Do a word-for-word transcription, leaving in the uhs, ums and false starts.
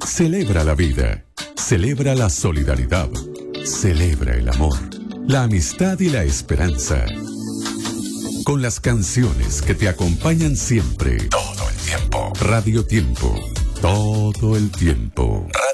Celebra la vida, celebra la solidaridad, celebra el amor, la amistad y la esperanza. Con las canciones que te acompañan siempre, todo el tiempo. Radio Tiempo, todo el tiempo. Radio